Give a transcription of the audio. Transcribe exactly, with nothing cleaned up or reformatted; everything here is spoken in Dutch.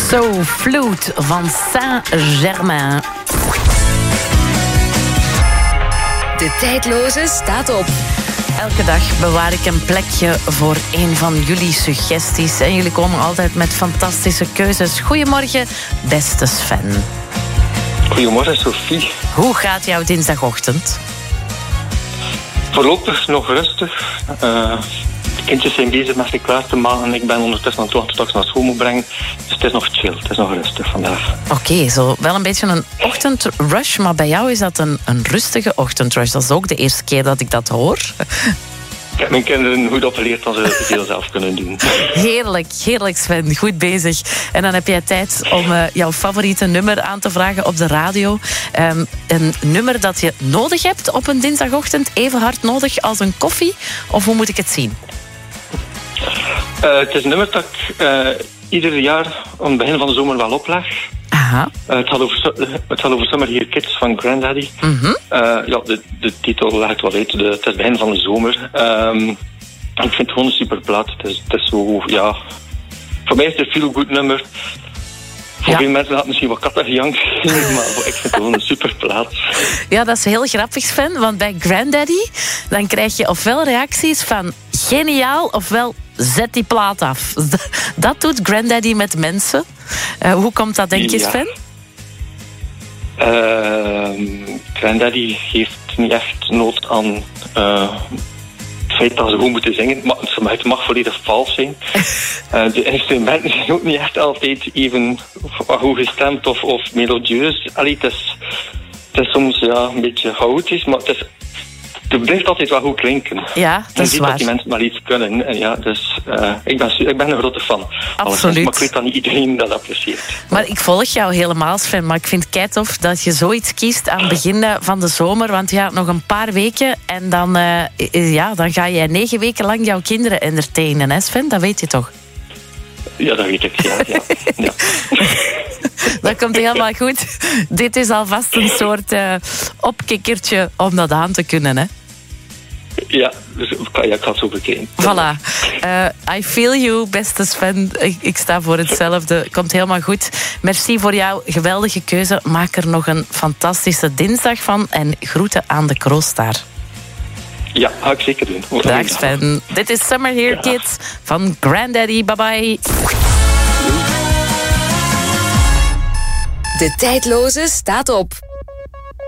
So Flute van Saint-Germain. De tijdloze staat op. Elke dag bewaar ik een plekje voor een van jullie suggesties. En jullie komen altijd met fantastische keuzes. Goedemorgen, beste Sven. Goedemorgen, Sophie. Hoe gaat jouw dinsdagochtend? Voorlopig nog rustig. Uh, de kindjes zijn bezig met zich klaar te maken. Ik ben ondertussen aan het wachten tot ik ze naar school moet brengen. Dus het is nog chill, het is nog rustig vandaag. Oké, okay, zo wel een beetje een ochtendrush, maar bij jou is dat een, een rustige ochtendrush. Dat is ook de eerste keer dat ik dat hoor. Ik heb mijn kinderen goed opgeleerd dat ze veel zelf kunnen doen. Heerlijk, heerlijk Sven. Goed bezig. En dan heb jij tijd om uh, jouw favoriete nummer aan te vragen op de radio. Um, een nummer dat je nodig hebt op een dinsdagochtend. Even hard nodig als een koffie? Of hoe moet ik het zien? Uh, het is een nummer dat ik uh, ieder jaar aan het begin van de zomer wel opleg. Aha. Uh, het, gaat over, het gaat over Summer Here Kids van Grandaddy. Mm-hmm. Uh, ja, de, de titel legt wel uit. De, het is het begin van de zomer. Um, ik vind het gewoon een super plaat. Het is, het is zo, ja... Voor mij is het een feel-good nummer. Voor ja. veel mensen had het misschien wat kattengejank, maar ik vind het gewoon een super plaat. Ja, dat is heel grappig, Sven. Want bij Grandaddy, dan krijg je ofwel reacties van geniaal, ofwel zet die plaat af. Dat doet Grandaddy met mensen. Uh, hoe komt dat, denk je, ja. Sven? Uh, Grandaddy heeft niet echt nood aan uh, het feit dat ze goed moeten zingen. Maar het mag volledig vals zijn. Uh, de instrumenten zijn ook niet echt altijd even goed gestemd of, of melodieus. Allee, het, is, het is soms ja, een beetje chaotisch, maar het is... Het blijft altijd wel goed klinken. Ja, dat is ziet waar. Dat die mensen maar iets kunnen. En ja, dus, uh, ik, ben, ik ben een grote fan. Absoluut. Maar ik weet dat niet iedereen dat apprecieert. Maar ik volg jou helemaal, Sven. Maar ik vind het keitof dat je zoiets kiest aan het begin van de zomer. Want ja, nog een paar weken. En dan, uh, ja, dan ga jij negen weken lang jouw kinderen entertainen, hè Sven? Dat weet je toch? Ja, dat weet ik, ja. ja. ja. Dat komt helemaal goed. Dit is alvast een soort uh, opkikkertje om dat aan te kunnen, hè? Ja, dus ja, ik ga het zo bekijken. Voilà. Uh, I feel you, beste Sven. Ik, ik sta voor hetzelfde. Komt helemaal goed. Merci voor jouw geweldige keuze. Maak er nog een fantastische dinsdag van. En groeten aan de Kroostar. Ja, ga ik zeker doen. Dag Sven. Dit is Summer Here ja. Kids van Grandaddy. Bye bye. De tijdloze staat op.